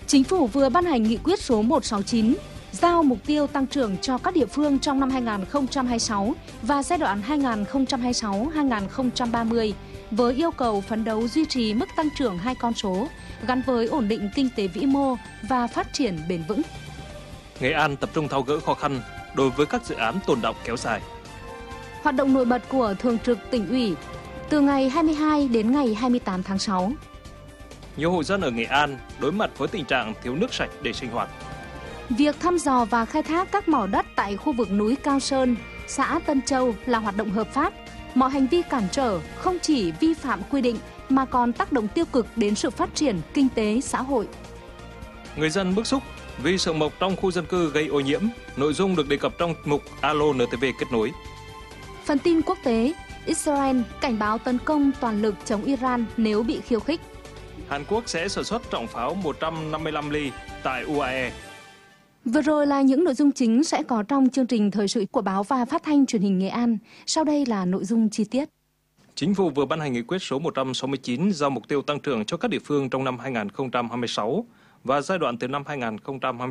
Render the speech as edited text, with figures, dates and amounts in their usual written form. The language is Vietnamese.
Chính phủ vừa ban hành nghị quyết số 169, giao mục tiêu tăng trưởng cho các địa phương trong năm 2026 và giai đoạn 2026-2030 với yêu cầu phấn đấu duy trì mức tăng trưởng 2 con số gắn với ổn định kinh tế vĩ mô và phát triển bền vững. Nghệ An tập trung tháo gỡ khó khăn đối với các dự án tồn đọng kéo dài. Hoạt động nổi bật của Thường trực Tỉnh ủy từ ngày 22 đến ngày 28 tháng 6. Nhiều hộ dân ở Nghệ An đối mặt với tình trạng thiếu nước sạch để sinh hoạt. Việc thăm dò và khai thác các mỏ đất tại khu vực núi Cao Sơn, xã Tân Châu là hoạt động hợp pháp. Mọi hành vi cản trở không chỉ vi phạm quy định mà còn tác động tiêu cực đến sự phát triển kinh tế xã hội. Người dân bức xúc vì sượng mộc trong khu dân cư gây ô nhiễm, nội dung được đề cập trong mục Alo NTV kết nối. Phần tin quốc tế, Israel cảnh báo tấn công toàn lực chống Iran nếu bị khiêu khích. Hàn Quốc sẽ sản xuất trọng pháo 155 ly tại UAE. Vừa rồi là những nội dung chính sẽ có trong chương trình thời sự của báo và phát thanh truyền hình Nghệ An. Sau đây là nội dung chi tiết. Chính phủ vừa ban hành nghị quyết số 169 giao mục tiêu tăng trưởng cho các địa phương trong năm 2026 và giai đoạn từ năm 2026